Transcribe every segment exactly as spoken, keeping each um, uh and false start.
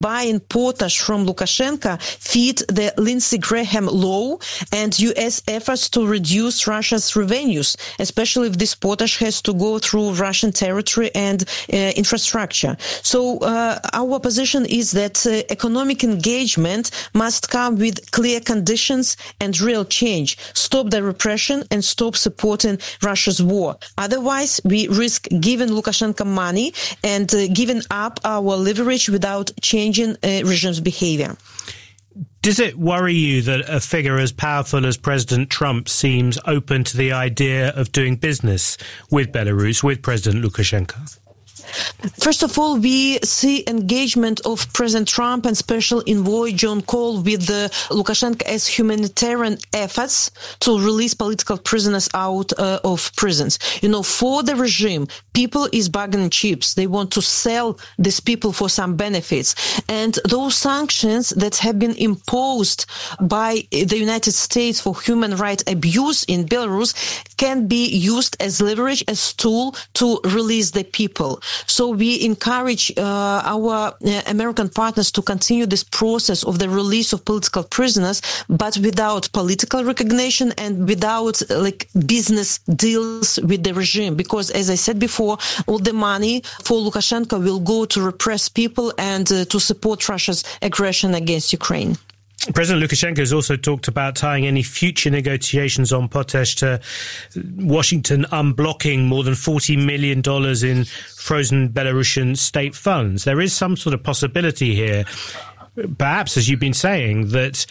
buying potash from Lukashenko fit the Lindsey Graham law and U S efforts to reduce Russia's revenues, especially if this potash has to go through Russian territory and uh, infrastructure. So uh, our position is that uh, economic engagement must come with clear conditions and real change. Stop the repression and stop supporting Russia's war. Otherwise, we risk giving Lukashenko money and uh, giving up our leverage without changing uh, regime's behavior. Does it worry you that a figure as powerful as President Trump seems open to the idea of doing business with Belarus, with President Lukashenko? First of all, we see engagement of President Trump and Special Envoy John Cole with the Lukashenko as humanitarian efforts to release political prisoners out uh, of prisons. You know, for the regime, people is bargaining chips. They want to sell these people for some benefits. And those sanctions that have been imposed by the United States for human rights abuse in Belarus can be used as leverage, as tool to release the people. So we encourage uh, our uh, American partners to continue this process of the release of political prisoners, but without political recognition and without uh, like business deals with the regime. Because, as I said before, all the money for Lukashenko will go to repress people and uh, to support Russia's aggression against Ukraine. President Lukashenko has also talked about tying any future negotiations on potash to Washington unblocking more than forty million dollars in frozen Belarusian state funds. There is some sort of possibility here, perhaps, as you've been saying, that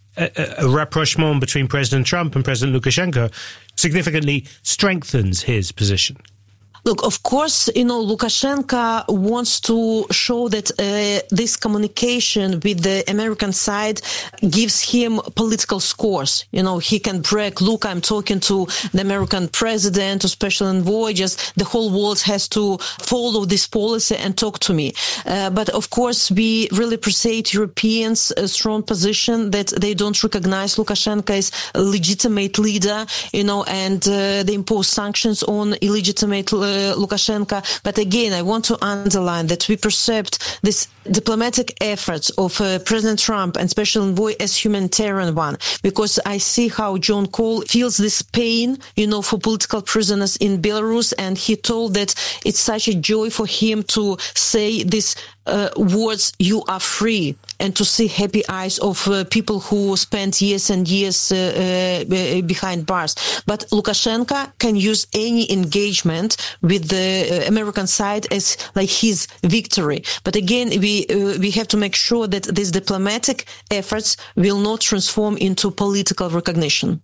a, a rapprochement between President Trump and President Lukashenko significantly strengthens his position. Look, of course, you know, Lukashenko wants to show that uh, this communication with the American side gives him political scores. You know, he can brag, look, I'm talking to the American president, to special envoy, just the whole world has to follow this policy and talk to me. Uh, but of course, we really appreciate Europeans' uh, strong position that they don't recognize Lukashenko as a legitimate leader, you know, and uh, they impose sanctions on illegitimate uh, Lukashenko. But again, I want to underline that we perceived this diplomatic efforts of uh, President Trump and Special Envoy as humanitarian one, because I see how John Cole feels this pain, you know, for political prisoners in Belarus, and he told that it's such a joy for him to say these uh, words, "You are free," and to see happy eyes of uh, people who spent years and years uh, uh, behind bars. But Lukashenko can use any engagement with the uh, American side as like his victory. But again, we uh, we have to make sure that these diplomatic efforts will not transform into political recognition.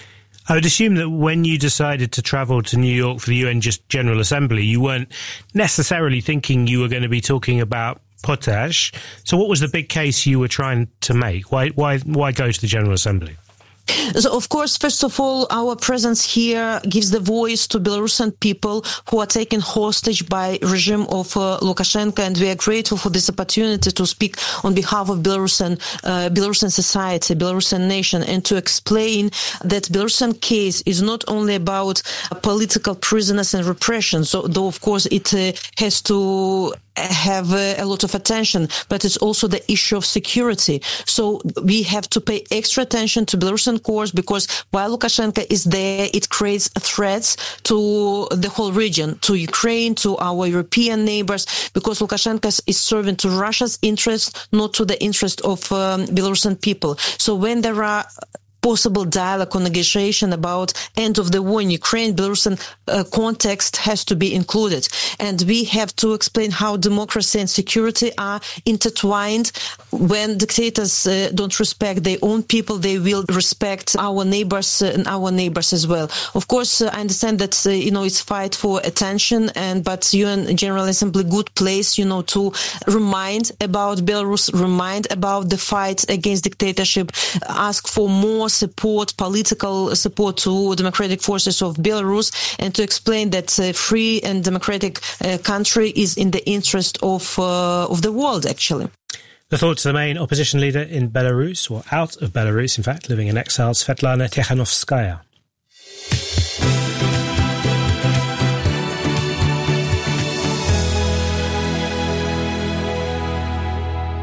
I would assume that when you decided to travel to New York for the U N General Assembly, you weren't necessarily thinking you were going to be talking about potash. So what was the big case you were trying to make? Why, why, why go to the General Assembly? So, of course, first of all, our presence here gives the voice to Belarusian people who are taken hostage by regime of uh, Lukashenko, and we are grateful for this opportunity to speak on behalf of Belarusian, uh, Belarusian society, Belarusian nation, and to explain that Belarusian case is not only about uh, political prisoners and repression, so though, of course, it uh, has to have uh, a lot of attention, but it's also the issue of security. So we have to pay extra attention to Belarusian cause, because while Lukashenko is there, it creates threats to the whole region, to Ukraine, to our European neighbors, because Lukashenko is serving to Russia's interest, not to the interest of um, Belarusian people. So when there are possible dialogue or negotiation about end of the war in Ukraine, Belarusian uh, context has to be included. And we have to explain how democracy and security are intertwined. When dictators uh, don't respect their own people, they will respect our neighbors uh, and our neighbors as well. Of course, uh, I understand that, uh, you know, it's fight for attention, and but U N General Assembly, good place, you know, to remind about Belarus, remind about the fight against dictatorship, ask for more support, political support to democratic forces of Belarus, and to explain that a free and democratic uh, country is in the interest of uh, of the world, actually. The thoughts of the main opposition leader in Belarus, or out of Belarus, in fact, living in exile, Svetlana Tikhanovskaya.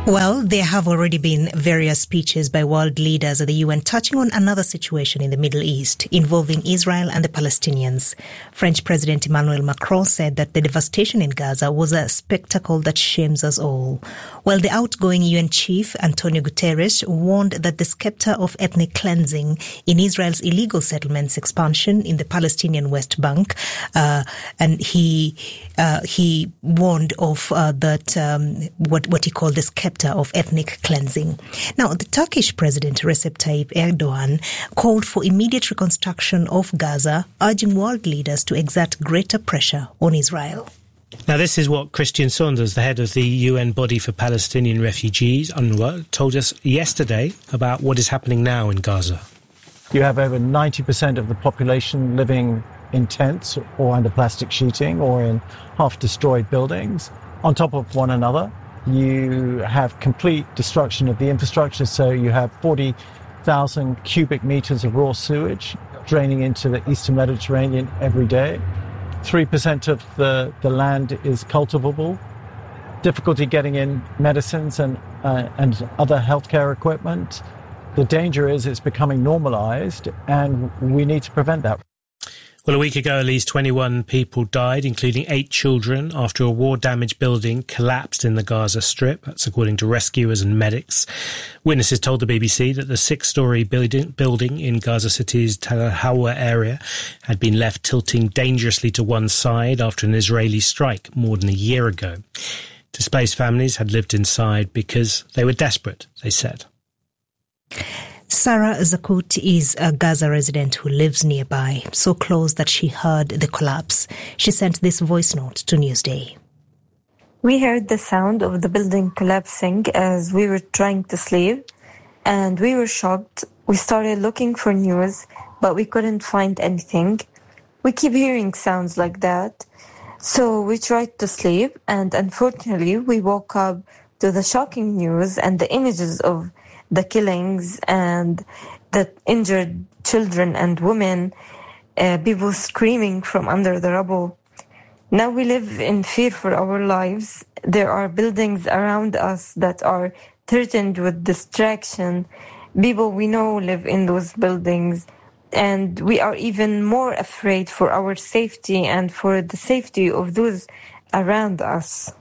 Well, there have already been various speeches by world leaders at the U N touching on another situation in the Middle East involving Israel and the Palestinians. French President Emmanuel Macron said that the devastation in Gaza was a spectacle that shames us all, while the outgoing U N chief, Antonio Guterres, warned that the scepter of ethnic cleansing in Israel's illegal settlements expansion in the Palestinian West Bank, uh, and he uh, he warned of uh, that um, what what he called the scepter of ethnic cleansing. Now, the Turkish President Recep Tayyip Erdogan called for immediate reconstruction of Gaza, urging world leaders to exert greater pressure on Israel. Now, this is what Christian Saunders, the head of the U N body for Palestinian refugees, UNRWA, told us yesterday about what is happening now in Gaza. You have over ninety percent of the population living in tents or under plastic sheeting or in half-destroyed buildings on top of one another. You have complete destruction of the infrastructure, so you have forty thousand cubic meters of raw sewage draining into the eastern Mediterranean every day. three percent of the, the land is cultivable. Difficulty getting in medicines and, uh, and other healthcare equipment. The danger is it's becoming normalized, and we need to prevent that. Well, a week ago, at least twenty-one people died, including eight children, after a war-damaged building collapsed in the Gaza Strip. That's according to rescuers and medics. Witnesses told the B B C that the six-storey building, building in Gaza City's Tel Hawa area had been left tilting dangerously to one side after an Israeli strike more than a year ago. Displaced families had lived inside because they were desperate, they said. Sarah Zakut is a Gaza resident who lives nearby, so close that she heard the collapse. She sent this voice note to Newsday. We heard the sound of the building collapsing as we were trying to sleep, and we were shocked. We started looking for news, but we couldn't find anything. We keep hearing sounds like that. So we tried to sleep, and unfortunately we woke up to the shocking news and the images of the killings and the injured children and women, uh, people screaming from under the rubble. Now we live in fear for our lives. There are buildings around us that are threatened with destruction. People we know live in those buildings, and we are even more afraid for our safety and for the safety of those around us.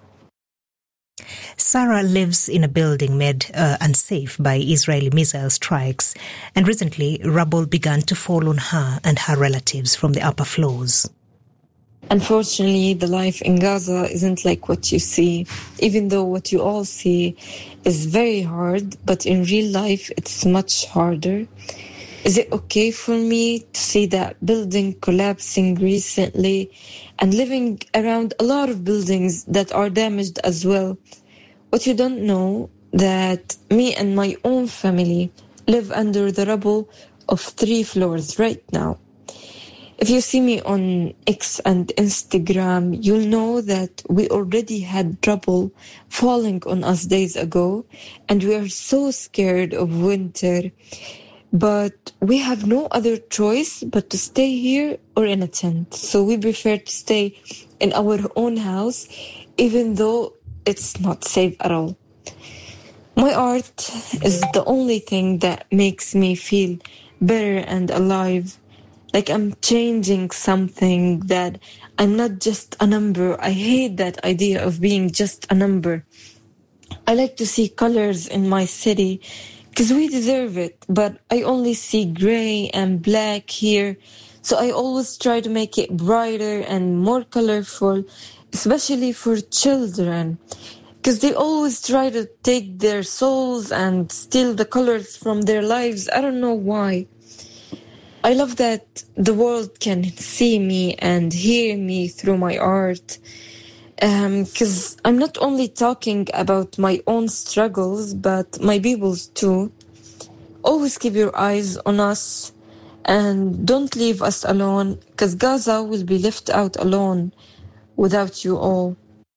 Sarah lives in a building made uh, unsafe by Israeli missile strikes, and recently rubble began to fall on her and her relatives from the upper floors. Unfortunately, the life in Gaza isn't like what you see, even though what you all see is very hard, but in real life it's much harder. Is it okay for me to see that building collapsing recently and living around a lot of buildings that are damaged as well? What you don't know, that me and my own family live under the rubble of three floors right now. If you see me on X and Instagram, you'll know that we already had rubble falling on us days ago, and we are so scared of winter. But we have no other choice but to stay here or in a tent. So we prefer to stay in our own house, even though it's not safe at all. My art is the only thing that makes me feel better and alive. Like I'm changing something, that I'm not just a number. I hate that idea of being just a number. I like to see colors in my city, because we deserve it, but I only see gray and black here. So I always try to make it brighter and more colorful, especially for children, because they always try to take their souls and steal the colors from their lives. I don't know why. I love that the world can see me and hear me through my art. Because um, I'm not only talking about my own struggles, but my people's too. Always keep your eyes on us and don't leave us alone, because Gaza will be left out alone without you all.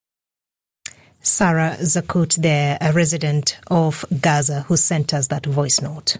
Sarah Zakut there, a resident of Gaza, who sent us that voice note.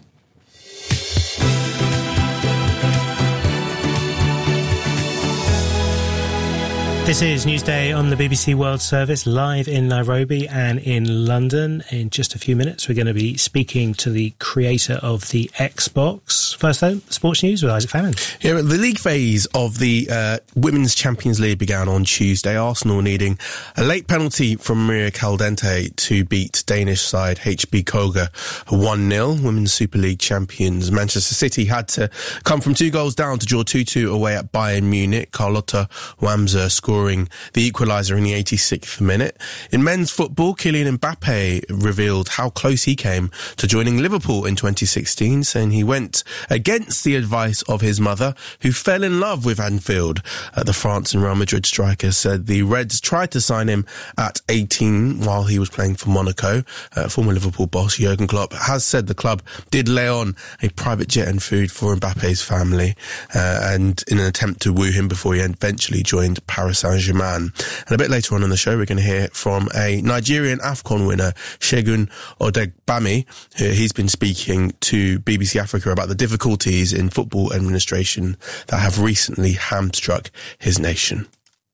This is Newsday on the B B C World Service, live in Nairobi and in London. In just a few minutes, we're going to be speaking to the creator of the Xbox. First, though, sports news with Isaac Fannin. Yeah, the league phase of the uh, Women's Champions League began on Tuesday. Arsenal needing a late penalty from Maria Caldente to beat Danish side H B Koga one nil. Women's Super League champions Manchester City had to come from two goals down to draw two two away at Bayern Munich. Carlotta Wamser scored scoring the equaliser in the eighty-sixth minute. In men's football, Kylian Mbappe revealed how close he came to joining Liverpool in twenty sixteen, saying he went against the advice of his mother, who fell in love with Anfield. Uh, the France and Real Madrid striker said the Reds tried to sign him at eighteen while he was playing for Monaco. Uh, former Liverpool boss Jurgen Klopp has said the club did lay on a private jet and food for Mbappe's family, uh, and in an attempt to woo him before he eventually joined Paris Saint-Germain. And a bit later on in the show, we're going to hear from a Nigerian AFCON winner, Segun Odegbami. He's been speaking to B B C Africa about the difficulties in football administration that have recently hamstruck his nation.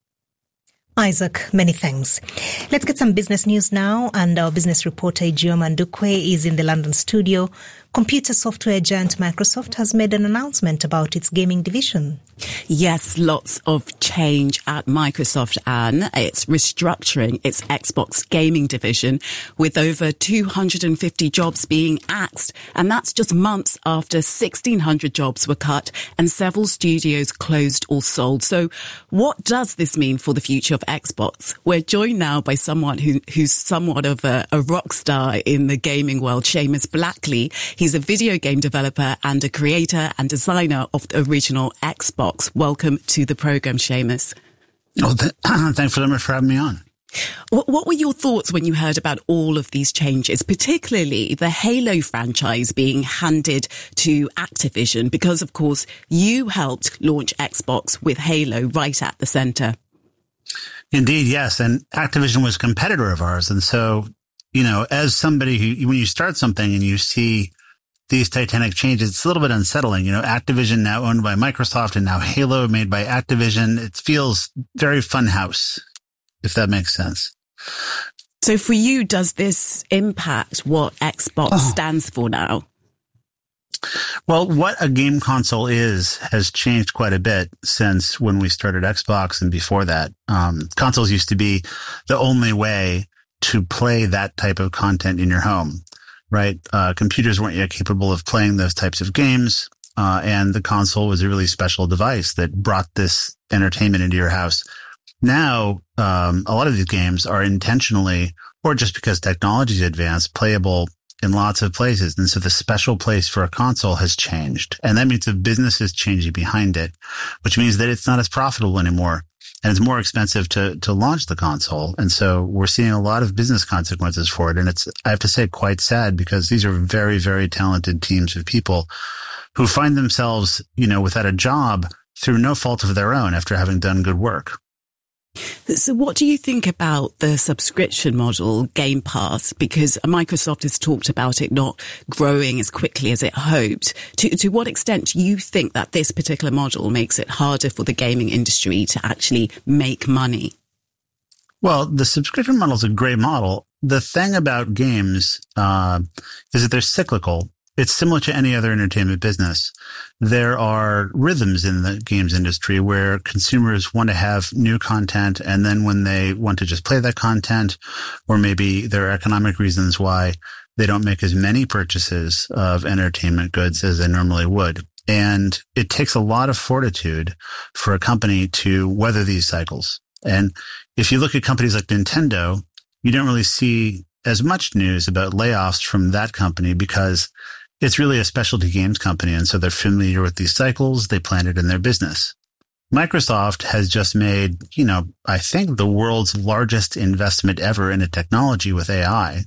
Isaac, many thanks. Let's get some business news now, and our business reporter Ijeoma Ndukwe is in the London studio. Computer software giant Microsoft has made an announcement about its gaming division. Yes, lots of change at Microsoft, Anne. It's restructuring its Xbox gaming division with over two hundred fifty jobs being axed. And that's just months after sixteen hundred jobs were cut and several studios closed or sold. So what does this mean for the future of Xbox? We're joined now by someone who, who's somewhat of a, a rock star in the gaming world, Seamus Blackley. He's a video game developer and a creator and designer of the original Xbox. Welcome to the program, Seamus. Oh, th- thanks very much for having me on. What, what were your thoughts when you heard about all of these changes, particularly the Halo franchise being handed to Activision? Because, of course, you helped launch Xbox with Halo right at the center. Indeed, yes. And Activision was a competitor of ours. And so, you know, as somebody who, when you start something and you see these titanic changes, it's a little bit unsettling. You know, Activision now owned by Microsoft and now Halo made by Activision. It feels very funhouse, if that makes sense. So for you, does this impact what Xbox oh. stands for now? Well, what a game console is has changed quite a bit since when we started Xbox and before that. Um, consoles used to be the only way to play that type of content in your home, right? Uh, computers weren't yet capable of playing those types of games. Uh, and the console was a really special device that brought this entertainment into your house. Now, um, a lot of these games are intentionally, or just because technology is advanced, playable in lots of places. And so the special place for a console has changed. And that means the business is changing behind it, which means that it's not as profitable anymore. And it's more expensive to, to launch the console. And so we're seeing a lot of business consequences for it. And it's, I have to say, quite sad because these are very, very talented teams of people who find themselves, you know, without a job through no fault of their own after having done good work. So what do you think about the subscription model, Game Pass? Because Microsoft has talked about it not growing as quickly as it hoped. To, to what extent do you think that this particular model makes it harder for the gaming industry to actually make money? Well, the subscription model is a great model. The thing about games uh, is that they're cyclical. It's similar to any other entertainment business. There are rhythms in the games industry where consumers want to have new content, and then when they want to just play that content, or maybe there are economic reasons why they don't make as many purchases of entertainment goods as they normally would. And it takes a lot of fortitude for a company to weather these cycles. And if you look at companies like Nintendo, you don't really see as much news about layoffs from that company because it's really a specialty games company, and so they're familiar with these cycles. They plan it in their business. Microsoft has just made, you know, I think the world's largest investment ever in a technology with A I.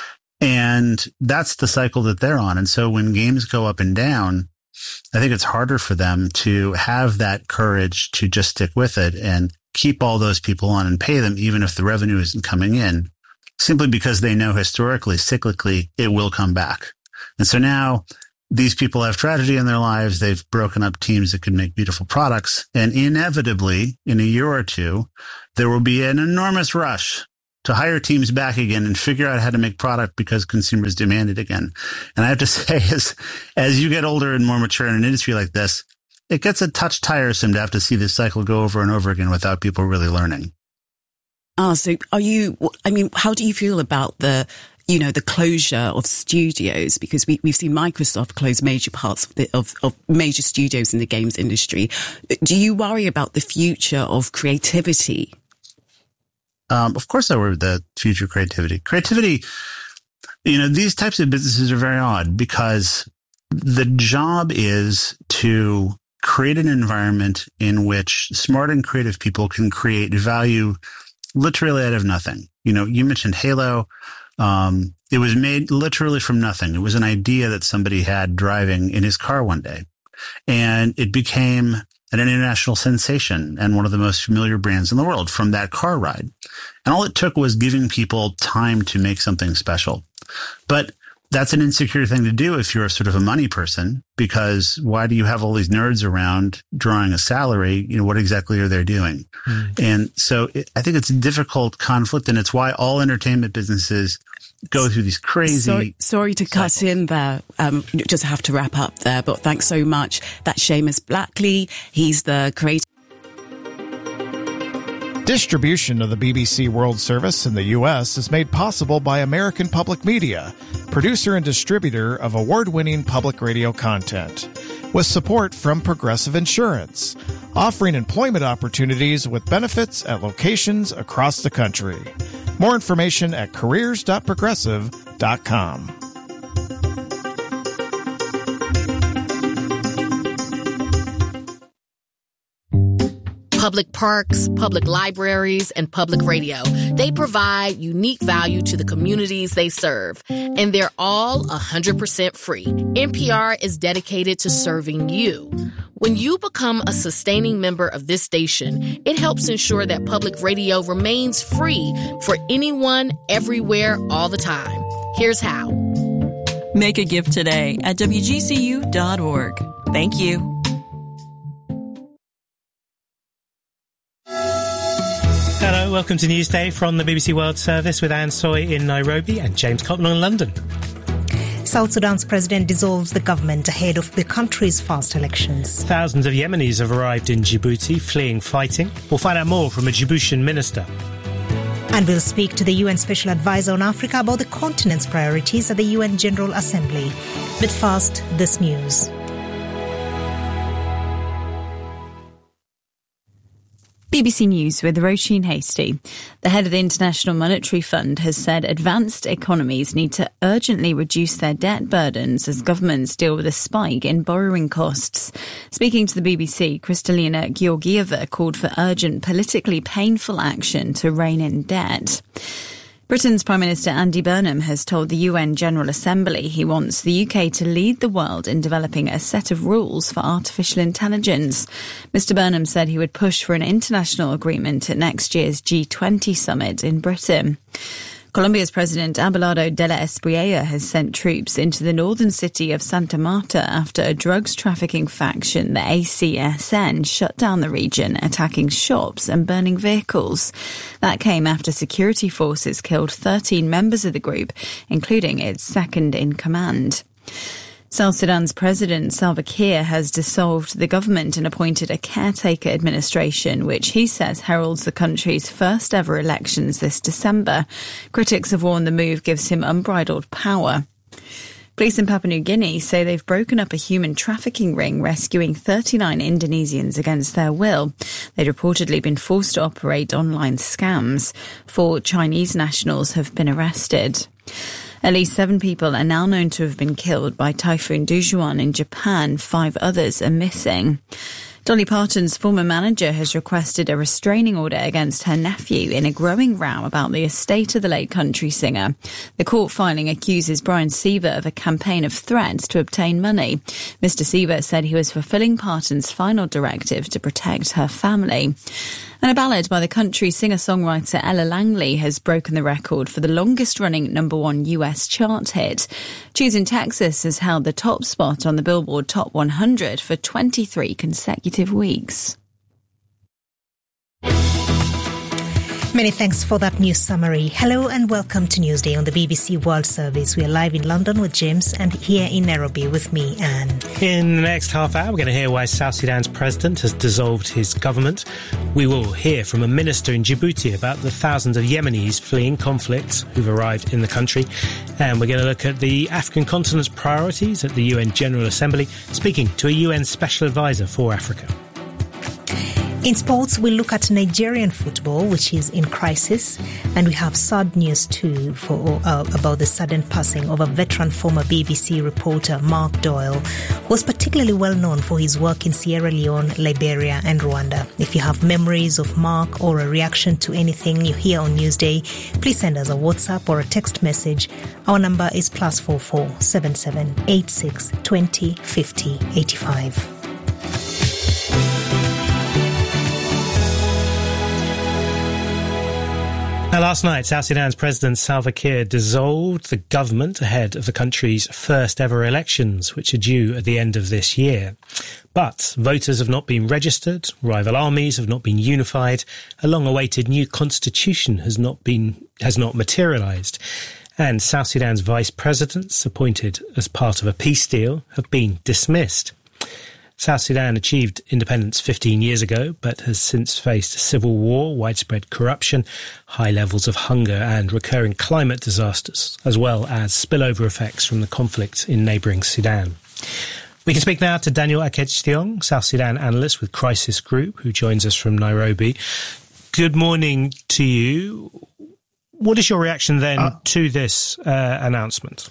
And that's the cycle that they're on. And so when games go up and down, I think it's harder for them to have that courage to just stick with it and keep all those people on and pay them, even if the revenue isn't coming in, simply because they know historically, cyclically, it will come back. And so now these people have tragedy in their lives. They've broken up teams that could make beautiful products. And inevitably, in a year or two, there will be an enormous rush to hire teams back again and figure out how to make product because consumers demand it again. And I have to say, as, as you get older and more mature in an industry like this, it gets a touch tiresome to have to see this cycle go over and over again without people really learning. Ah, so are you, I mean, how do you feel about the, you know, the closure of studios? Because we, we've seen Microsoft close major parts of, the, of, of major studios in the games industry. Do you worry about the future of creativity? Um, of course I worry about the future of creativity. Creativity, you know, these types of businesses are very odd because the job is to create an environment in which smart and creative people can create value literally out of nothing. You know, you mentioned Halo. Um, it was made literally from nothing. It was an idea that somebody had driving in his car one day, and it became an international sensation and one of the most familiar brands in the world from that car ride. And all it took was giving people time to make something special. But that's an insecure thing to do if you're sort of a money person, because why do you have all these nerds around drawing a salary? You know, what exactly are they doing? Mm. And so it, I think it's a difficult conflict, and it's why all entertainment businesses go through these crazy... Sorry, sorry to cycles. cut in there. Um, just have to wrap up there, but thanks so much. That's Seamus Blackley. He's the creator. Distribution of the B B C World Service in the U S is made possible by American Public Media, producer and distributor of award-winning public radio content, with support from Progressive Insurance, offering employment opportunities with benefits at locations across the country. More information at careers dot progressive dot com. Public parks, public libraries, and public radio. They provide unique value to the communities they serve, and they're all one hundred percent free. N P R is dedicated to serving you. When you become a sustaining member of this station, it helps ensure that public radio remains free for anyone, everywhere, all the time. Here's how. Make a gift today at W G C U dot org. Thank you. Hello, welcome to Newsday from the B B C World Service with Anne Soy in Nairobi and James Cotton in London. South Sudan's president dissolves the government ahead of the country's fast elections. Thousands of Yemenis have arrived in Djibouti, fleeing fighting. We'll find out more from a Djiboutian minister. And we'll speak to the U N Special Advisor on Africa about the continent's priorities at the U N General Assembly. But first, this news. B B C News with Roisin Hastie. The head of the International Monetary Fund has said advanced economies need to urgently reduce their debt burdens as governments deal with a spike in borrowing costs. Speaking to the B B C, Kristalina Georgieva called for urgent, politically painful action to rein in debt. Britain's Prime Minister Andy Burnham has told the U N General Assembly he wants the U K to lead the world in developing a set of rules for artificial intelligence. Mister Burnham said he would push for an international agreement at next year's G twenty summit in Britain. Colombia's President Abelardo de la Espriella has sent troops into the northern city of Santa Marta after a drugs trafficking faction, the A C S N, shut down the region, attacking shops and burning vehicles. That came after security forces killed thirteen members of the group, including its second-in-command. South Sudan's President Salva Kiir has dissolved the government and appointed a caretaker administration, which he says heralds the country's first ever elections this December. Critics have warned the move gives him unbridled power. Police in Papua New Guinea say they've broken up a human trafficking ring, rescuing thirty-nine Indonesians against their will. They'd reportedly been forced to operate online scams. Four Chinese nationals have been arrested. At least seven people are now known to have been killed by Typhoon Dujuan in Japan. Five others are missing. Dolly Parton's former manager has requested a restraining order against her nephew in a growing row about the estate of the late country singer. The court filing accuses Brian Sievert of a campaign of threats to obtain money. Mister Sievert said he was fulfilling Parton's final directive to protect her family. And a ballad by the country singer-songwriter Ella Langley has broken the record for the longest-running number one U S chart hit. Choosing Texas has held the top spot on the Billboard Top one hundred for twenty-three consecutive weeks. Many thanks for that news summary. Hello and welcome to Newsday on the B B C World Service. We are live in London with James and here in Nairobi with me, Anne. In the next half hour, we're going to hear why South Sudan's president has dissolved his government. We will hear from a minister in Djibouti about the thousands of Yemenis fleeing conflict who've arrived in the country. And we're going to look at the African continent's priorities at the U N General Assembly, speaking to a U N Special Advisor for Africa. In sports, we'll look at Nigerian football, which is in crisis, and we have sad news too for uh, about the sudden passing of a veteran former B B C reporter, Mark Doyle, who was particularly well known for his work in Sierra Leone, Liberia and Rwanda. If you have memories of Mark or a reaction to anything you hear on Newsday, please send us a WhatsApp or a text message. Our number is plus four four seven seven eight six twenty fifty eighty five. Now, last night, South Sudan's President Salva Kiir dissolved the government ahead of the country's first ever elections, which are due at the end of this year. But voters have not been registered, rival armies have not been unified, a long-awaited new constitution has not been has not materialised, and South Sudan's vice presidents, appointed as part of a peace deal, have been dismissed. South Sudan achieved independence fifteen years ago, but has since faced civil war, widespread corruption, high levels of hunger and recurring climate disasters, as well as spillover effects from the conflict in neighbouring Sudan. We can speak now to Daniel Akech-Thiong, South Sudan analyst with Crisis Group, who joins us from Nairobi. Good morning to you. What is your reaction then uh, to this uh, announcement?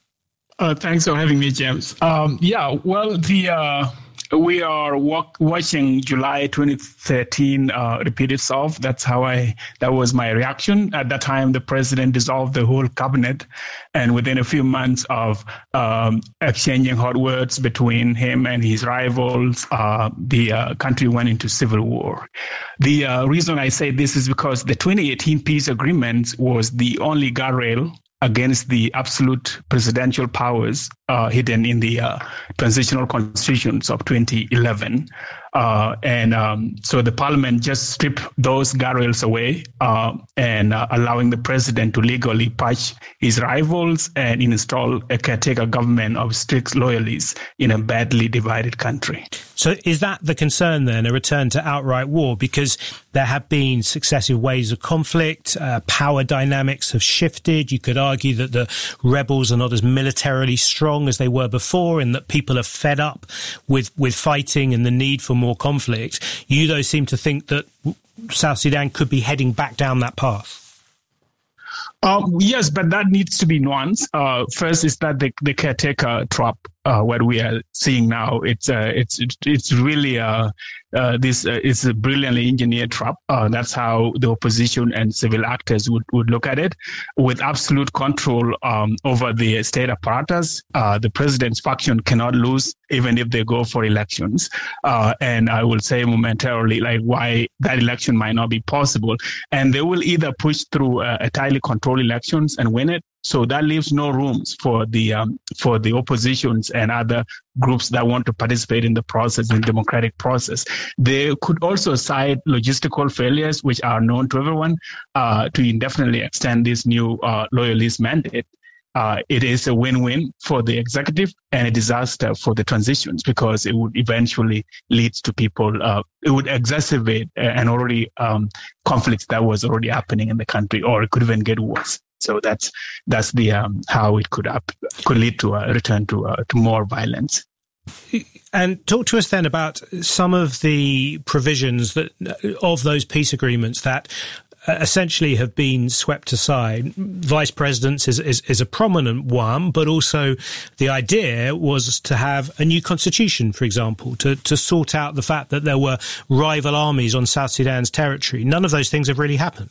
Uh, thanks for having me, James. Um, yeah, well, the... Uh We are walk, watching July twenty thirteen uh, repeat itself. That's how I, that was my reaction. At that time, the president dissolved the whole cabinet. And within a few months of um, exchanging hot words between him and his rivals, uh, the uh, country went into civil war. The uh, reason I say this is because the twenty eighteen peace agreement was the only guardrail against the absolute presidential powers uh, hidden in the uh, transitional constitutions of twenty eleven. Uh, and um, so the parliament just stripped those guardrails away uh, and uh, allowing the president to legally purge his rivals and install a caretaker government of strict loyalists in a badly divided country. So is that the concern then, a return to outright war? Because there have been successive waves of conflict, uh, power dynamics have shifted. You could argue that the rebels are not as militarily strong as they were before and that people are fed up with, with fighting and the need for more conflict. You, though, seem to think that South Sudan could be heading back down that path. Um, yes, but that needs to be nuanced. Uh, first is that the, the caretaker trap, uh, what we are seeing now, it's uh, it's it's really uh, uh, this uh, it's a brilliantly engineered trap. Uh, that's how the opposition and civil actors would, would look at it, with absolute control um, over the state apparatus. Uh, the president's faction cannot lose, even if they go for elections. Uh, and I will say momentarily, like why that election might not be possible, and they will either push through uh, a tightly controlled elections and win it. So that leaves no rooms for the um, for the oppositions and other groups that want to participate in the process, in the democratic process. They could also cite logistical failures, which are known to everyone, uh, to indefinitely extend this new uh, loyalist mandate. Uh, it is a win-win for the executive and a disaster for the transitions, because it would eventually lead to people, uh, it would exacerbate an already um, conflict that was already happening in the country, or it could even get worse. So that's that's the um, how it could up, could lead to a return to uh, to more violence. And talk to us then about some of the provisions that of those peace agreements that essentially have been swept aside. Vice presidents is, is, is a prominent one, but also the idea was to have a new constitution, for example, to, to sort out the fact that there were rival armies on South Sudan's territory. None of those things have really happened.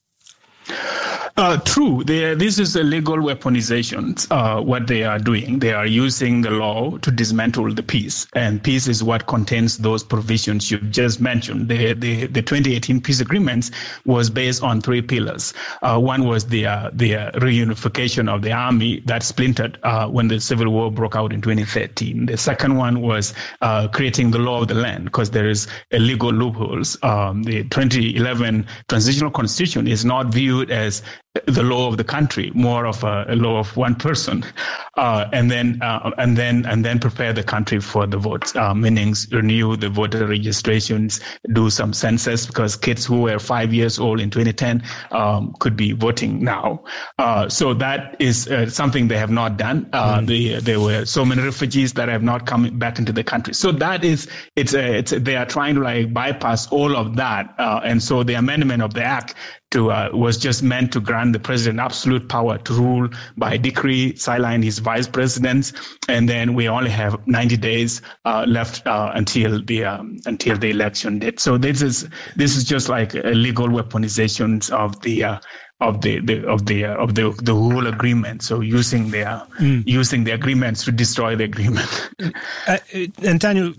Uh, true. They, this is a legal weaponization, uh, what they are doing. They are using the law to dismantle the peace. And peace is what contains those provisions you just mentioned. The, the, the twenty eighteen peace agreements was based on three pillars. Uh, one was the, uh, the uh, reunification of the army that splintered uh, when the civil war broke out in twenty thirteen. The second one was uh, creating the law of the land, because there is a legal loopholes. Um, the twenty eleven transitional constitution is not viewed as the law of the country, more of a, a law of one person, uh, and then uh, and then and then prepare the country for the votes, uh, meaning renew the voter registrations, do some census, because kids who were five years old in twenty ten um, could be voting now. Uh, so that is uh, something they have not done. Uh, mm. they, there were so many refugees that have not come back into the country. So that is it's a, it's a, they are trying to like bypass all of that, uh, and so the amendment of the act to uh, was just meant to grant the president absolute power to rule by decree, sideline his vice presidents, and then we only have ninety days uh, left uh, until the um, until the election date. So this is this is just like a legal weaponization of the. Uh, Of the, the of the uh, of the the whole agreement, so using their mm. using the agreements to destroy the agreement. uh, and Daniel,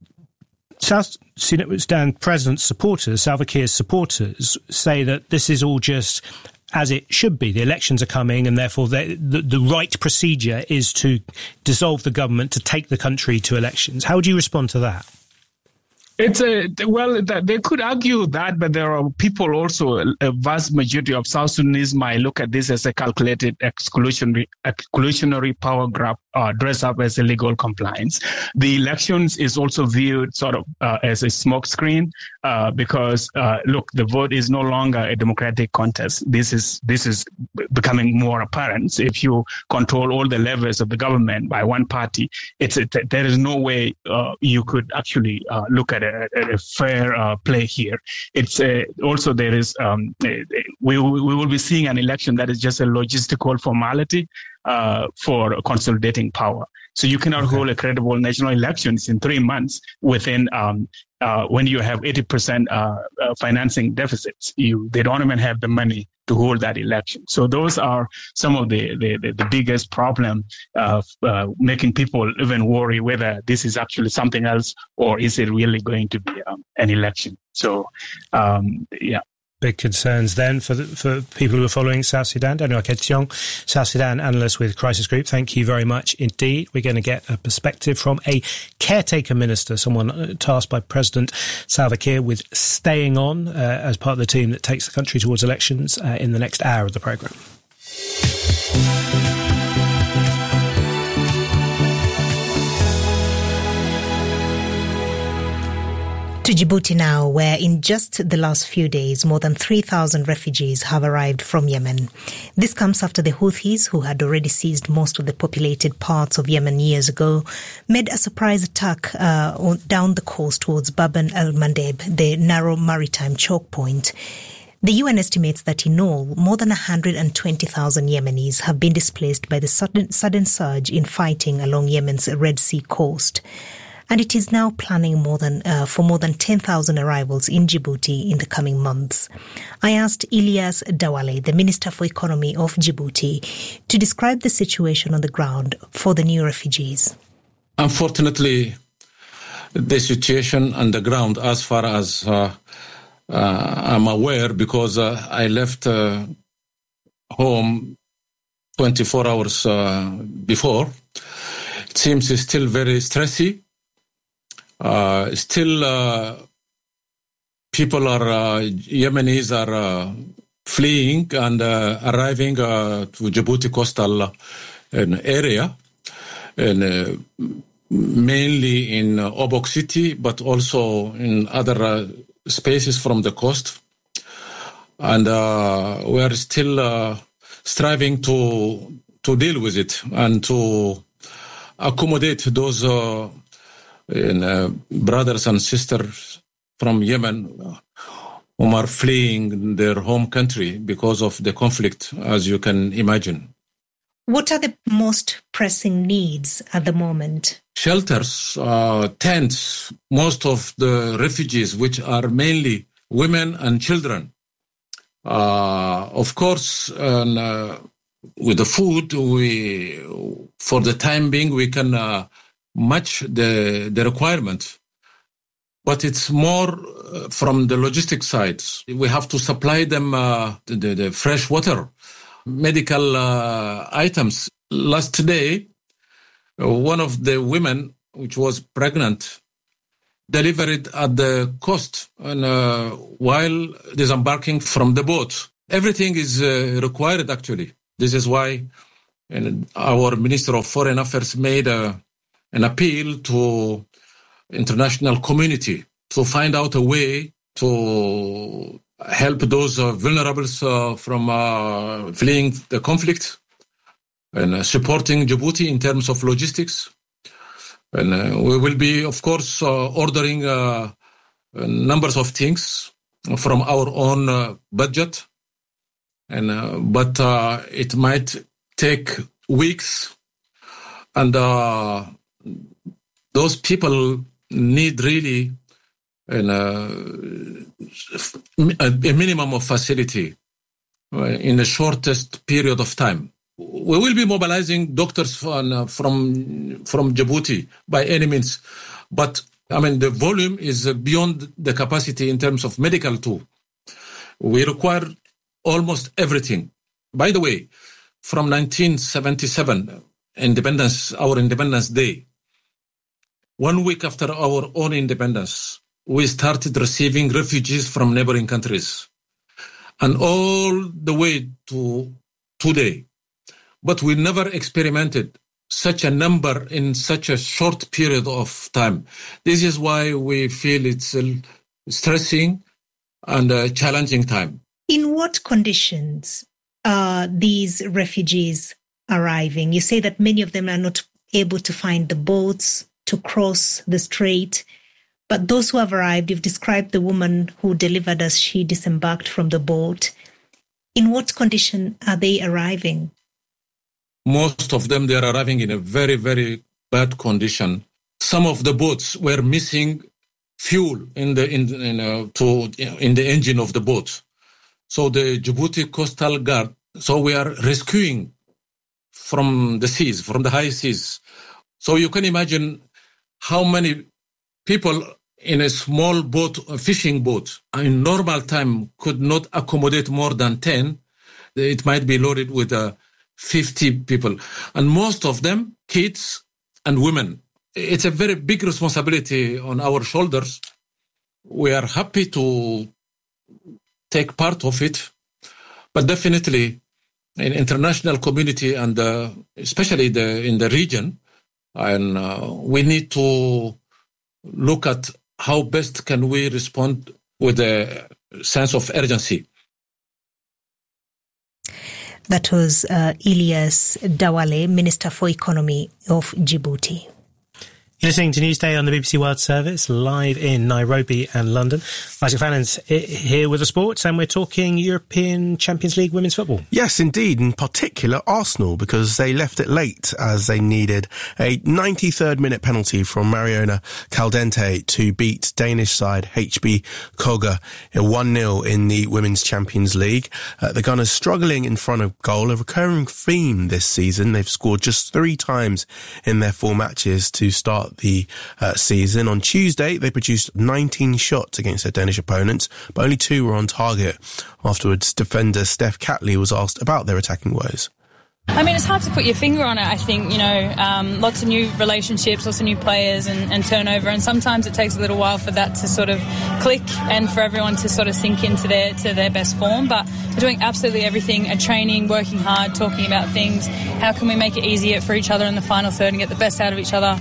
South Sudan President's supporters, Salva Kiir's supporters, say that this is all just as it should be. The elections are coming, and therefore they, the the right procedure is to dissolve the government, to take the country to elections. How would you respond to that? It's a, well, they could argue that, but there are people also, a vast majority of South Sudanese might look at this as a calculated exclusionary, exclusionary power grab, uh, dressed up as illegal compliance. The elections is also viewed sort of uh, as a smokescreen, uh, because, uh, look, the vote is no longer a democratic contest. This is, this is becoming more apparent. So if you control all the levers of the government by one party, it's a, there is no way uh, you could actually uh, look at A, a fair uh, play here. It's uh, also there is um, we we will be seeing an election that is just a logistical formality uh, for consolidating power. So you cannot okay. hold a credible national elections in three months within um, uh, when you have eighty percent uh, uh, financing deficits. You they don't even have the money to hold that election. So those are some of the the, the, the biggest problem, uh, uh, making people even worry whether this is actually something else or is it really going to be um, an election. So, um, yeah. Big concerns then for the, for people who are following South Sudan. Daniel Aketiong, South Sudan analyst with Crisis Group. Thank you very much indeed. We're going to get a perspective from a caretaker minister, someone tasked by President Salva Kiir with staying on uh, as part of the team that takes the country towards elections uh, in the next hour of the programme. To Djibouti now, where in just the last few days, more than three thousand refugees have arrived from Yemen. This comes after the Houthis, who had already seized most of the populated parts of Yemen years ago, made a surprise attack uh, down the coast towards Bab el-Mandeb, the narrow maritime choke point. The U N estimates that in all, more than one hundred twenty thousand Yemenis have been displaced by the sudden, sudden surge in fighting along Yemen's Red Sea coast. And it is now planning more than uh, for more than ten thousand arrivals in Djibouti in the coming months. I asked Ilyas Dawale, the Minister for Economy of Djibouti, to describe the situation on the ground for the new refugees. Unfortunately, the situation on the ground, as far as uh, uh, I'm aware, because uh, I left uh, home twenty-four hours uh, before, it seems it's still very stressy. Uh, still, uh, people are, uh, Yemenis are uh, fleeing and uh, arriving uh, to Djibouti coastal uh, area, and uh, mainly in uh, Obok city, but also in other uh, spaces from the coast. And uh, we are still uh, striving to to deal with it and to accommodate those uh, And, uh, brothers and sisters from Yemen whom are fleeing their home country because of the conflict, as you can imagine. What are the most pressing needs at the moment? Shelters, uh, tents, most of the refugees, which are mainly women and children. Uh, of course, uh, with the food, we, for the time being, we can uh, match the, the requirement. But it's more from the logistic side. We have to supply them uh, the, the fresh water, medical uh, items. Last day, one of the women, which was pregnant, delivered at the coast and, uh, while disembarking from the boat. Everything is uh, required, actually. This is why and our Minister of Foreign Affairs made a, an appeal to international community to find out a way to help those uh, vulnerables uh, from uh, fleeing the conflict and uh, supporting Djibouti in terms of logistics. And uh, we will be, of course, uh, ordering uh, numbers of things from our own uh, budget. And uh, but uh, it might take weeks, and uh, those people need really an, uh, a minimum of facility in the shortest period of time. We will be mobilizing doctors from from, from Djibouti by any means, but I mean the volume is beyond the capacity in terms of medical too. We require almost everything. By the way, from nineteen seventy-seven, independence, our Independence Day, one week after our own independence, we started receiving refugees from neighboring countries, and all the way to today. But we never experimented such a number in such a short period of time. This is why we feel it's a stressing and a challenging time. In what conditions are these refugees arriving? You say that many of them are not able to find the boats to cross the strait. But those who have arrived, you've described the woman who delivered as she disembarked from the boat. In what condition are they arriving? Most of them, they are arriving in a very, very bad condition. Some of the boats were missing fuel in the in, in, uh, to, in the engine of the boat. So the Djibouti Coastal Guard, so we are rescuing from the seas, from the high seas. So you can imagine how many people in a small boat, a fishing boat, in normal time could not accommodate more than ten. It might be loaded with uh, fifty people. And most of them, kids and women. It's a very big responsibility on our shoulders. We are happy to take part of it, but definitely in international community and uh, especially the in the region, and uh, we need to look at how best can we respond with a sense of urgency. That was uh, Ilyas Dawale, Minister for Economy of Djibouti. You're listening to Newsday on the B B C World Service, live in Nairobi and London. Isaac Fannon's here with the sports, and we're talking European Champions League women's football. Yes, indeed. In particular, Arsenal, because they left it late as they needed a ninety-third minute penalty from Mariona Caldente to beat Danish side H B Koga one nil in the Women's Champions League. Uh, the Gunners struggling in front of goal, a recurring theme this season. They've scored just three times in their four matches to start the uh, season. On Tuesday, they produced nineteen shots against their Danish opponents, but only two were on target. Afterwards, defender Steph Catley was asked about their attacking woes. I mean, it's hard to put your finger on it, I think, you know, um, lots of new relationships, lots of new players and, and turnover, and sometimes it takes a little while for that to sort of click and for everyone to sort of sink into their to their best form. But we're doing absolutely everything, at training, working hard, talking about things. How can we make it easier for each other in the final third and get the best out of each other?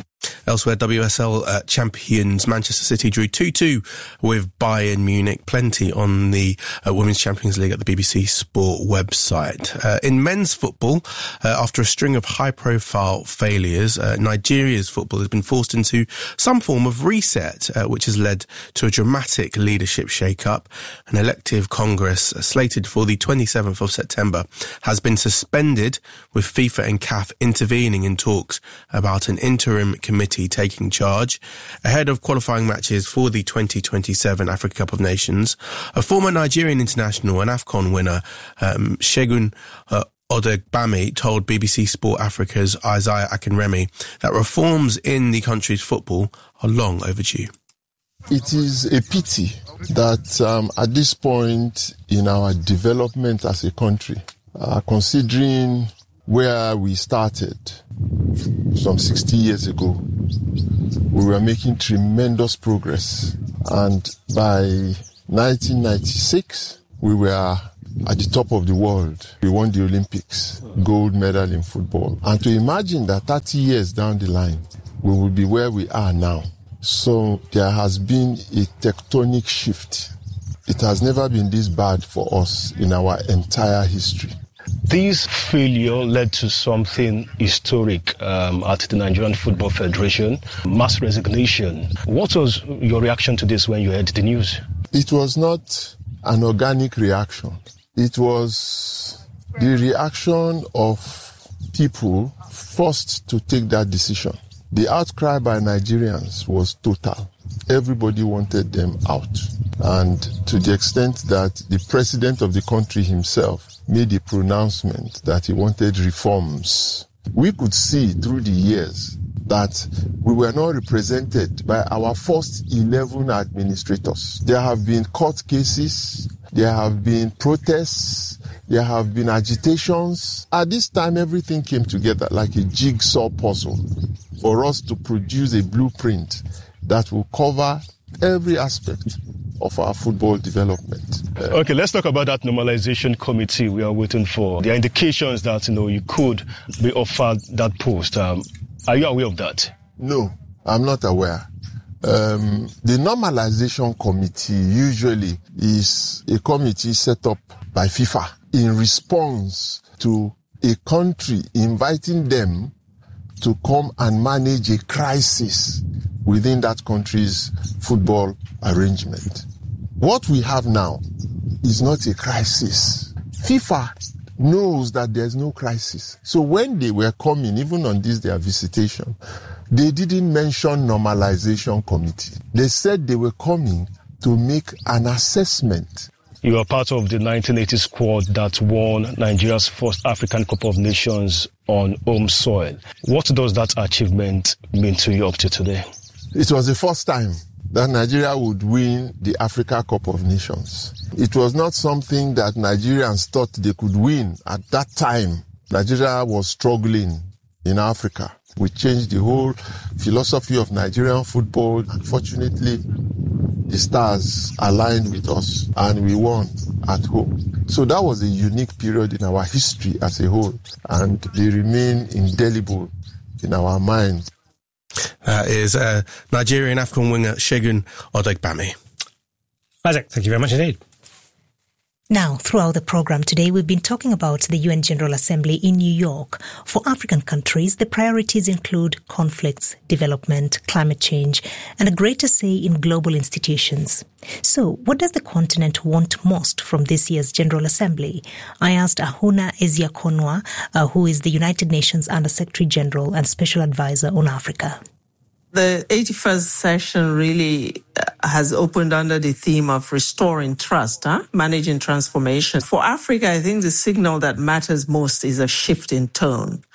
Elsewhere, W S L uh, champions Manchester City drew two two with Bayern Munich. Plenty on the uh, Women's Champions League at the B B C Sport website. Uh, in men's football, uh, after a string of high-profile failures, uh, Nigeria's football has been forced into some form of reset, uh, which has led to a dramatic leadership shake-up. An elective Congress uh, slated for the twenty-seventh of September has been suspended, with FIFA and C A F intervening in talks about an interim committee taking charge. Ahead of qualifying matches for the twenty twenty-seven Africa Cup of Nations, a former Nigerian international and AFCON winner, um, Segun uh, Odegbami, told B B C Sport Africa's Isaiah Akinremi that reforms in the country's football are long overdue. It is a pity that um, at this point in our development as a country, uh, considering where we started some sixty years ago, we were making tremendous progress. And by nineteen ninety-six, we were at the top of the world. We won the Olympics, gold medal in football. And to imagine that thirty years down the line, we will be where we are now. So there has been a tectonic shift. It has never been this bad for us in our entire history. This failure led to something historic um, at the Nigerian Football Federation, mass resignation. What was your reaction to this when you heard the news? It was not an organic reaction. It was the reaction of people forced to take that decision. The outcry by Nigerians was total. Everybody wanted them out. And to the extent that the president of the country himself made a pronouncement that he wanted reforms, we could see through the years that we were not represented by our first eleven administrators. There have been court cases, there have been protests, there have been agitations. At this time, everything came together like a jigsaw puzzle for us to produce a blueprint that will cover every aspect of our football development. Uh, okay, let's talk about that normalization committee we are waiting for. There are indications that, you know, you could be offered that post. Um, are you aware of that? No, I'm not aware. Um, the normalization committee usually is a committee set up by FIFA in response to a country inviting them to come and manage a crisis within that country's football arrangement. What we have now is not a crisis. FIFA knows that there's no crisis. So when they were coming, even on this their visitation, they didn't mention normalization committee. They said they were coming to make an assessment. You are part of the nineteen eighty squad that won Nigeria's first African Cup of Nations on home soil. What does that achievement mean to you up to today? It was the first time that Nigeria would win the Africa Cup of Nations. It was not something that Nigerians thought they could win at that time. Nigeria was struggling in Africa. We changed the whole philosophy of Nigerian football. Unfortunately, the stars aligned with us and we won at home. So that was a unique period in our history as a whole, and they remain indelible in our minds. That is uh, Nigerian AFCON winger Segun Odegbami. Isaac, thank you very much indeed. Now, throughout the program today, we've been talking about the U N General Assembly in New York. For African countries, the priorities include conflicts, development, climate change, and a greater say in global institutions. So, what does the continent want most from this year's General Assembly? I asked Ahuna Eziakonwa, uh, who is the United Nations Under-Secretary General and Special Advisor on Africa. The eighty-first session really has opened under the theme of restoring trust, huh? Managing transformation. For Africa, I think the signal that matters most is a shift in tone.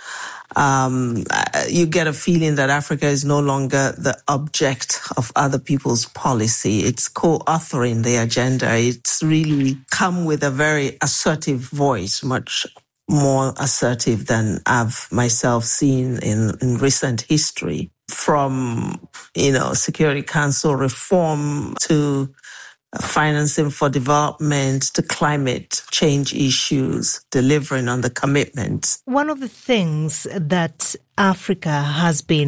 Um, you get a feeling that Africa is no longer the object of other people's policy. It's co-authoring the agenda. It's really come with a very assertive voice, much more assertive than I've myself seen in, in recent history. From, you know, Security Council reform to financing for development to climate change issues, delivering on the commitments. One of the things that Africa has been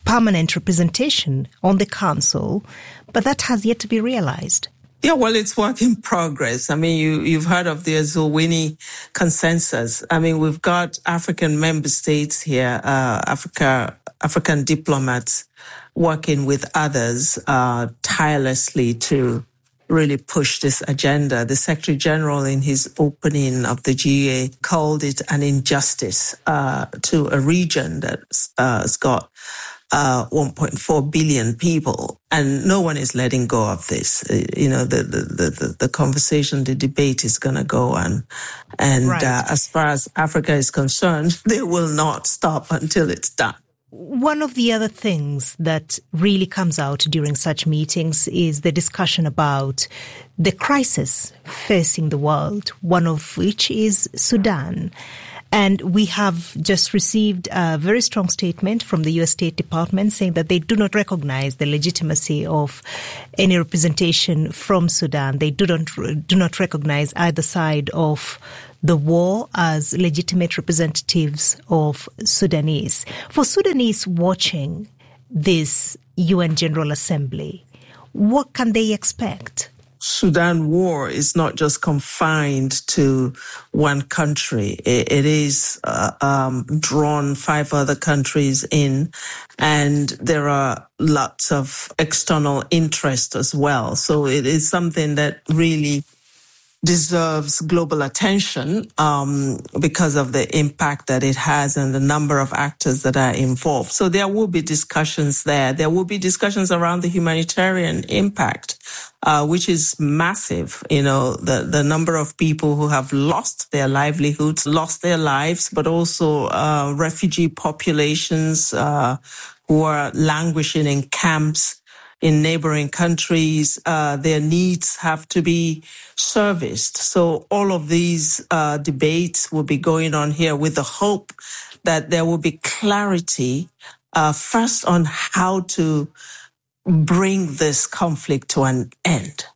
permanent representation on the council, but that has yet to be realized. Yeah, well, it's work in progress. I mean, you, you've heard of the Eswatini consensus. I mean, we've got African member states here, uh, Africa, African diplomats working with others uh, tirelessly to really push this agenda. The Secretary General, in his opening of the G A, called it an injustice uh, to a region that's uh, has got Uh, one point four billion people, and no one is letting go of this. Uh, you know, the, the, the, the conversation, the debate is going to go on. And right. uh, as far as Africa is concerned, they will not stop until it's done. One of the other things that really comes out during such meetings is the discussion about the crisis facing the world, one of which is Sudan. And we have just received a very strong statement from the U S State Department saying that they do not recognize the legitimacy of any representation from Sudan. They do not do not recognize either side of the war as legitimate representatives of Sudanese. For Sudanese watching this U N General Assembly, what can they expect? Sudan war is not just confined to one country. It, it is uh, um, drawn five other countries in, and there are lots of external interest as well. So it is something that really deserves global attention um, because of the impact that it has and the number of actors that are involved. So there will be discussions there. There will be discussions around the humanitarian impact, uh, which is massive. You know, the, the number of people who have lost their livelihoods, lost their lives, but also uh, refugee populations uh, who are languishing in camps in neighboring countries. Uh, their needs have to be serviced. So all of these uh, debates will be going on here with the hope that there will be clarity, uh, first on how to bring this conflict to an end.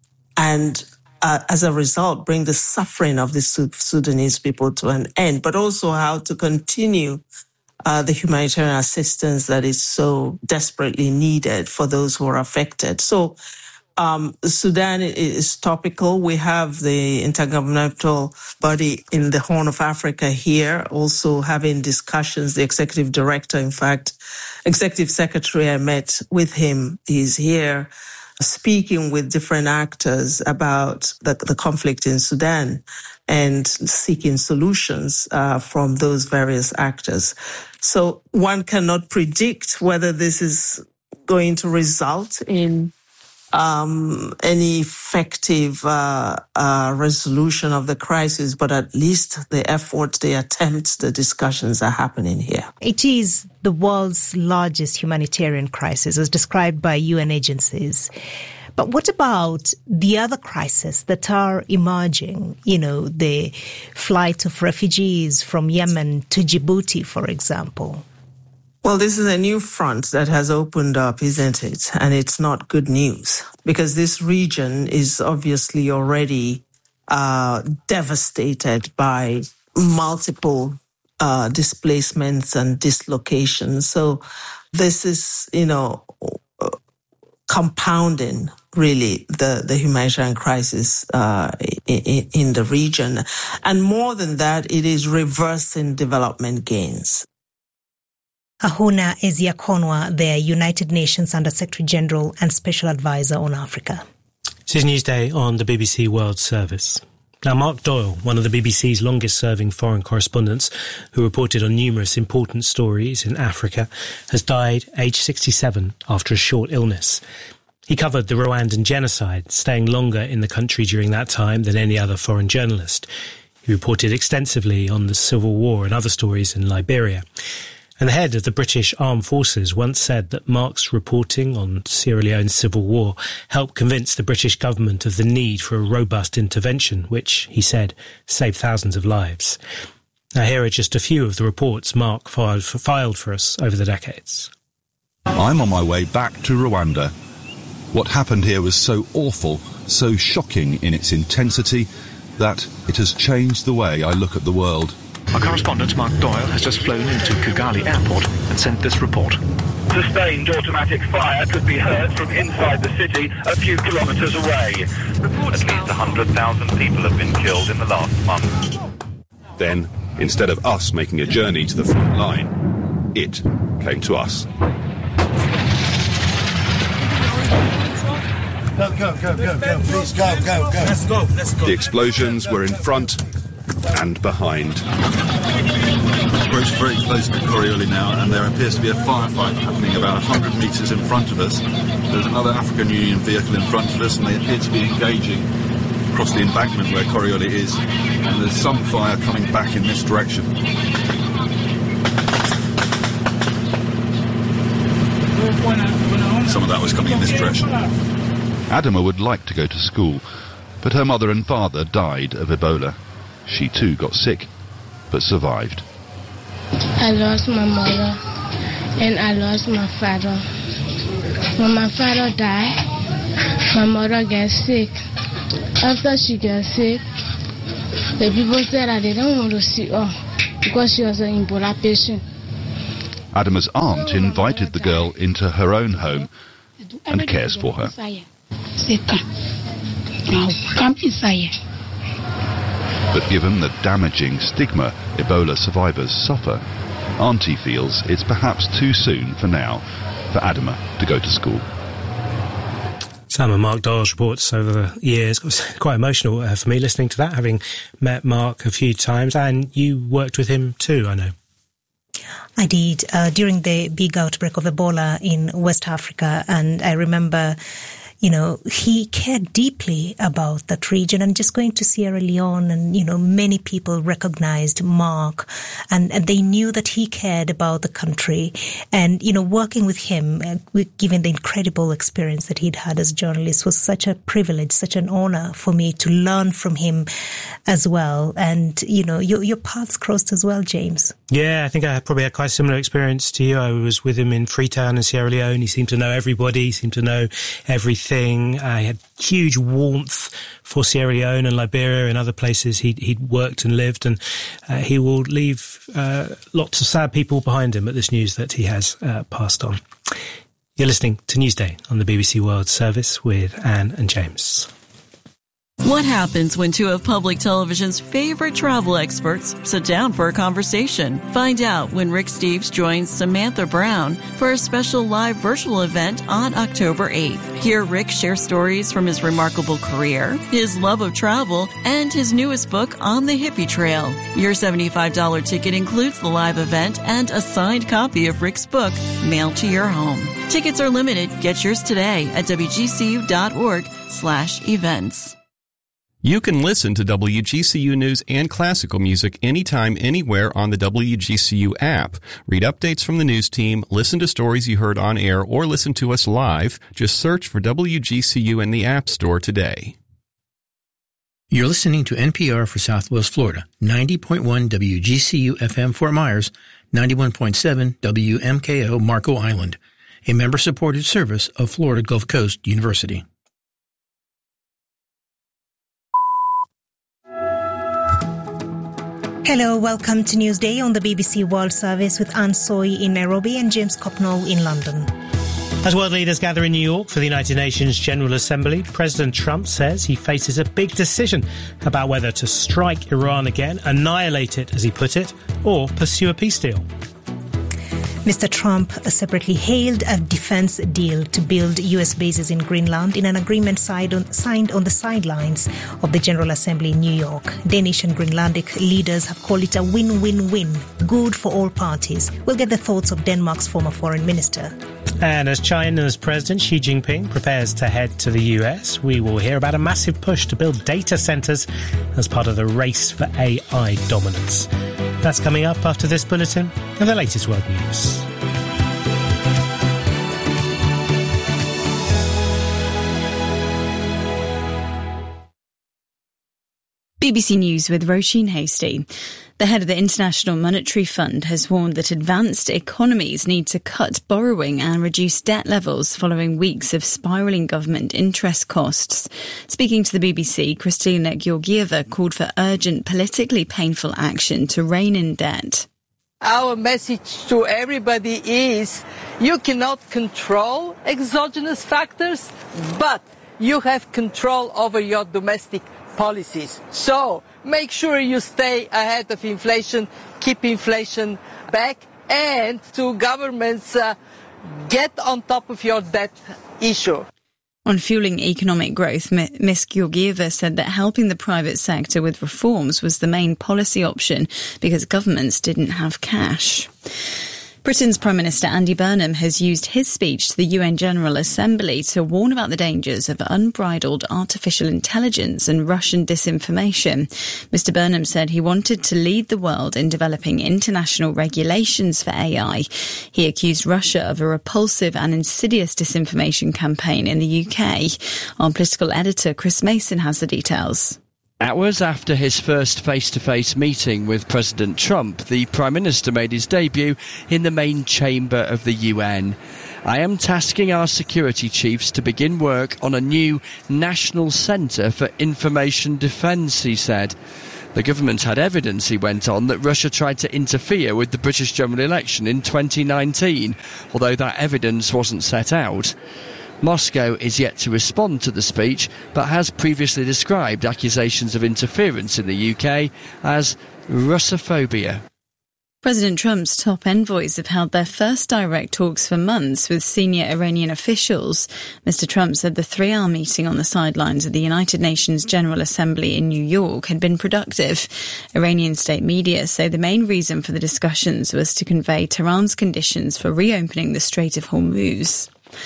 And uh, as a result, bring the suffering of the Sudanese people to an end, but also how to continue Uh, the humanitarian assistance that is so desperately needed for those who are affected. So um, Sudan is topical. We have the intergovernmental body in the Horn of Africa here also having discussions. The executive director, in fact, executive secretary, I met with him. He's here speaking with different actors about the, the conflict in Sudan and seeking solutions uh, from those various actors. So one cannot predict whether this is going to result in um, any effective uh, uh, resolution of the crisis, but at least the efforts, the attempts, the discussions are happening here. It is the world's largest humanitarian crisis, as described by U N agencies. But what about the other crises that are emerging? You know, the flight of refugees from Yemen to Djibouti, for example. Well, this is a new front that has opened up, isn't it? And it's not good news because this region is obviously already uh, devastated by multiple uh, displacements and dislocations. So this is, you know, compounding really the, the humanitarian crisis uh, in, in the region. And more than that, it is reversing development gains. Ahuna Eziakonwa, the United Nations Under-Secretary General and Special Advisor on Africa. This is Newsday on the B B C World Service. Now, Mark Doyle, one of the B B C's longest-serving foreign correspondents who reported on numerous important stories in Africa, has died aged sixty-seven after a short illness. He covered the Rwandan genocide, staying longer in the country during that time than any other foreign journalist. He reported extensively on the Civil War and other stories in Liberia. And the head of the British Armed Forces once said that Mark's reporting on Sierra Leone's civil war helped convince the British government of the need for a robust intervention, which, he said, saved thousands of lives. Now, here are just a few of the reports Mark filed for, filed for us over the decades. I'm on my way back to Rwanda. What happened here was so awful, so shocking in its intensity, that it has changed the way I look at the world. Our correspondent Mark Doyle has just flown into Kigali Airport and sent this report. Sustained automatic fire could be heard from inside the city a few kilometres away. At least one hundred thousand people have been killed in the last month. Then, instead of us making a journey to the front line, it came to us. Go, go, go, go, go, please go, go, go. Let's go, let's go. The explosions were in front and behind. We're very close to Coriolis now, and there appears to be a firefight happening about one hundred metres in front of us. There's another African Union vehicle in front of us, and they appear to be engaging across the embankment where Coriolis is, and there's some fire coming back in this direction. Some of that was coming in this direction. Adama would like to go to school, but her mother and father died of Ebola. She too got sick, but survived. I lost my mother and I lost my father. When my father died, my mother got sick. After she got sick, the people said that they don't want to see her because she was an Ebola patient. Adama's aunt invited the girl into her own home and cares for her. But given the damaging stigma Ebola survivors suffer, Auntie feels it's perhaps too soon for now for Adama to go to school. Some of Mark Doyle's reports over the years. It was quite emotional uh, for me listening to that, having met Mark a few times, and you worked with him too, I know. I did uh, during the big outbreak of Ebola in West Africa, and I remember, you know, he cared deeply about that region. And just going to Sierra Leone, and, you know, many people recognized Mark, and, and they knew that he cared about the country. And, you know, working with him, uh, given the incredible experience that he'd had as a journalist, was such a privilege, such an honor for me to learn from him as well. And, you know, your, your paths crossed as well, James. Yeah, I think I probably had quite a similar experience to you. I was with him in Freetown in Sierra Leone. He seemed to know everybody, he seemed to know everything. I had huge warmth for Sierra Leone and Liberia and other places he'd, he'd worked and lived, and uh, he will leave uh, lots of sad people behind him at this news that he has uh, passed on. You're listening to Newsday on the B B C World Service with Anne and James. What happens when two of public television's favorite travel experts sit down for a conversation? Find out when Rick Steves joins Samantha Brown for a special live virtual event on October eighth. Hear Rick share stories from his remarkable career, his love of travel, and his newest book, On the Hippie Trail. Your seventy-five dollars ticket includes the live event and a signed copy of Rick's book mailed to your home. Tickets are limited. Get yours today at W G C U dot org slash events. You can listen to W G C U News and classical music anytime, anywhere on the W G C U app. Read updates from the news team, listen to stories you heard on air, or listen to us live. Just search for W G C U in the App Store today. You're listening to N P R for Southwest Florida, ninety point one W G C U F M Fort Myers, ninety-one point seven W M K O Marco Island, a member-supported service of Florida Gulf Coast University. Hello, welcome to Newsday on the B B C World Service with Anne Soy in Nairobi and James Copnall in London. As world leaders gather in New York for the United Nations General Assembly, President Trump says he faces a big decision about whether to strike Iran again, annihilate it, as he put it, or pursue a peace deal. Mister Trump separately hailed a defense deal to build U S bases in Greenland in an agreement signed on, signed on the sidelines of the General Assembly in New York. Danish and Greenlandic leaders have called it a win-win-win, good for all parties. We'll get the thoughts of Denmark's former foreign minister. And as China's President Xi Jinping prepares to head to the U S, we will hear about a massive push to build data centres as part of the race for A I dominance. That's coming up after this bulletin and the latest world news. B B C News with Roisin Hasty. The head of the International Monetary Fund has warned that advanced economies need to cut borrowing and reduce debt levels following weeks of spiralling government interest costs. Speaking to the B B C, Kristalina Georgieva called for urgent, politically painful action to rein in debt. Our message to everybody is you cannot control exogenous factors, but you have control over your domestic policies. So make sure you stay ahead of inflation, keep inflation back, and to governments, uh, get on top of your debt issue. On fueling economic growth, Miz Georgieva said that helping the private sector with reforms was the main policy option because governments didn't have cash. Britain's Prime Minister Andy Burnham has used his speech to the U N General Assembly to warn about the dangers of unbridled artificial intelligence and Russian disinformation. Mister Burnham said he wanted to lead the world in developing international regulations for A I. He accused Russia of a repulsive and insidious disinformation campaign in the U K. Our political editor Chris Mason has the details. Hours after his first face-to-face meeting with President Trump, the Prime Minister made his debut in the main chamber of the U N. I am tasking our security chiefs to begin work on a new National Centre for Information Defence, he said. The government had evidence, he went on, that Russia tried to interfere with the British general election in twenty nineteen, although that evidence wasn't set out. Moscow is yet to respond to the speech, but has previously described accusations of interference in the U K as Russophobia. President Trump's top envoys have held their first direct talks for months with senior Iranian officials. Mister Trump said the three-hour meeting on the sidelines of the United Nations General Assembly in New York had been productive. Iranian state media say the main reason for the discussions was to convey Tehran's conditions for reopening the Strait of Hormuz.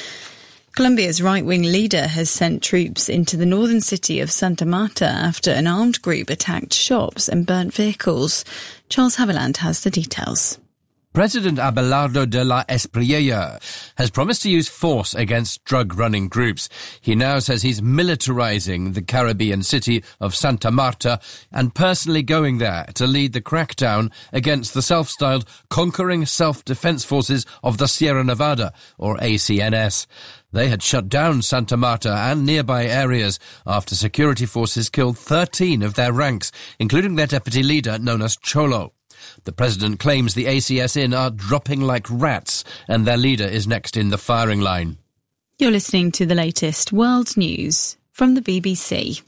Colombia's right-wing leader has sent troops into the northern city of Santa Marta after an armed group attacked shops and burnt vehicles. Charles Haviland has the details. President Abelardo de la Espriella has promised to use force against drug-running groups. He now says he's militarizing the Caribbean city of Santa Marta and personally going there to lead the crackdown against the self-styled Conquering Self-Defense Forces of the Sierra Nevada, or A C N S. They had shut down Santa Marta and nearby areas after security forces killed thirteen of their ranks, including their deputy leader known as Cholo. The president claims the A C S N are dropping like rats and their leader is next in the firing line. You're listening to the latest world news from the B B C.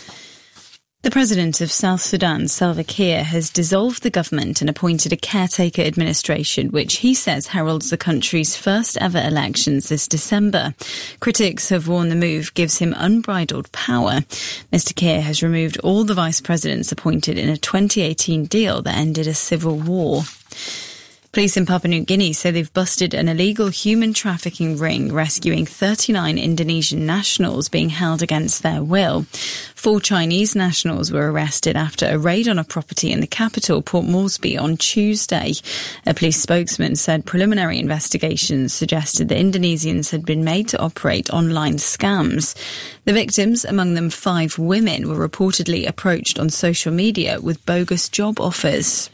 The president of South Sudan, Salva Kiir, has dissolved the government and appointed a caretaker administration, which he says heralds the country's first ever elections this December. Critics have warned the move gives him unbridled power. Mister Kiir has removed all the vice presidents appointed in a twenty eighteen deal that ended a civil war. Police in Papua New Guinea say they've busted an illegal human trafficking ring, rescuing thirty-nine Indonesian nationals being held against their will. Four Chinese nationals were arrested after a raid on a property in the capital, Port Moresby, on Tuesday. A police spokesman said preliminary investigations suggested the Indonesians had been made to operate online scams. The victims, among them five women, were reportedly approached on social media with bogus job offers.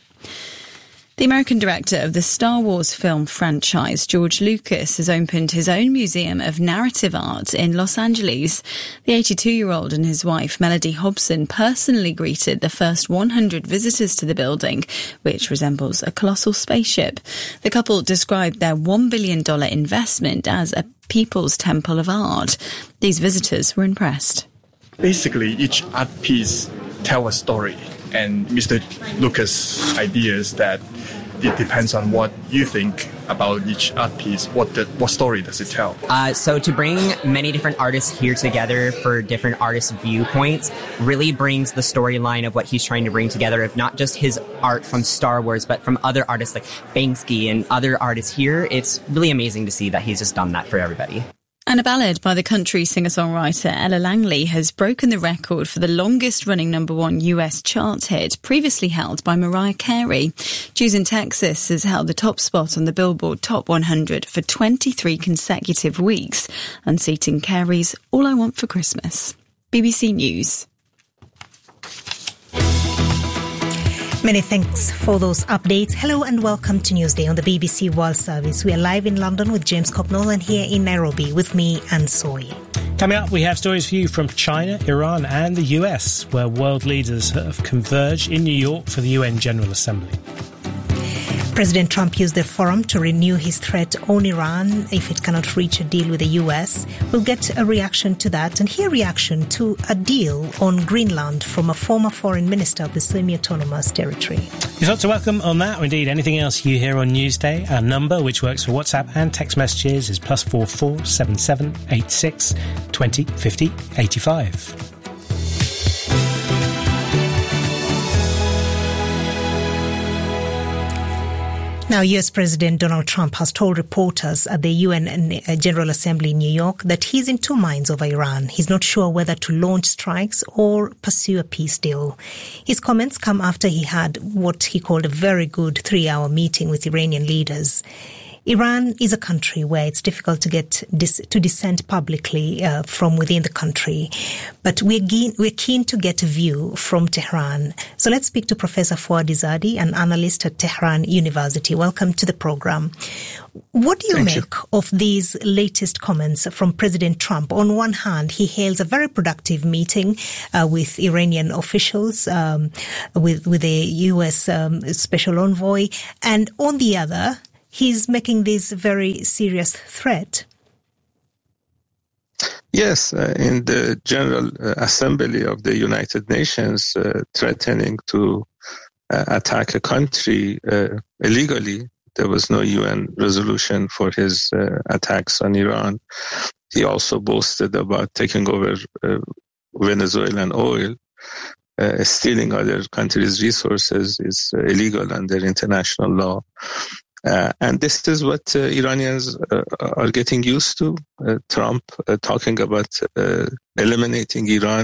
The American director of the Star Wars film franchise, George Lucas, has opened his own museum of narrative art in Los Angeles. The eighty-two-year-old and his wife, Melody Hobson, personally greeted the first one hundred visitors to the building, which resembles a colossal spaceship. The couple described their one billion dollars investment as a people's temple of art. These visitors were impressed. Basically, each art piece tells a story. And Mister Lucas' idea is that it depends on what you think about each art piece. What the, what story does it tell? Uh, so to bring many different artists here together for different artist viewpoints really brings the storyline of what he's trying to bring together of not just his art from Star Wars, but from other artists like Banksy and other artists here. It's really amazing to see that he's just done that for everybody. And a ballad by the country singer-songwriter Ella Langley has broken the record for the longest-running number one U S chart hit, previously held by Mariah Carey. Choosing Texas has held the top spot on the Billboard Top one hundred for twenty-three consecutive weeks, unseating Carey's All I Want for Christmas. B B C News. Many thanks for those updates. Hello and welcome to Newsday on the B B C World Service. We are live in London with James Copnall and here in Nairobi with me, Anne Soy. Coming up, we have stories for you from China, Iran and the U S, where world leaders have converged in New York for the U N General Assembly. President Trump used the forum to renew his threat on Iran if it cannot reach a deal with the U S. We'll get a reaction to that and hear reaction to a deal on Greenland from a former foreign minister of the semi-autonomous territory. You'd like to welcome on that or indeed anything else you hear on Newsday. Our number, which works for WhatsApp and text messages, is plus four four seven seven eight six twenty fifty eighty-five. Now, U S President Donald Trump has told reporters at the U N General Assembly in New York that he's in two minds over Iran. He's not sure whether to launch strikes or pursue a peace deal. His comments come after he had what he called a very good three-hour meeting with Iranian leaders. Iran is a country where it's difficult to get dis- to dissent publicly uh, from within the country, but we're, ge- we're keen to get a view from Tehran. So let's speak to Professor Fouad-Izadi, an analyst at Tehran University. Welcome to the program. What do you Thank make you. of these latest comments from President Trump? On one hand, he hails a very productive meeting uh, with Iranian officials, um, with, with the U S um, special envoy, and on the other, he's making this very serious threat. Yes, uh, in the General Assembly of the United Nations, uh, threatening to uh, attack a country uh, illegally. There was no U N resolution for his uh, attacks on Iran. He also boasted about taking over uh, Venezuelan oil. Uh, stealing other countries' resources is uh, illegal under international law. Uh, and this is what uh, Iranians uh, are getting used to. Uh, Trump uh, talking about uh, eliminating Iran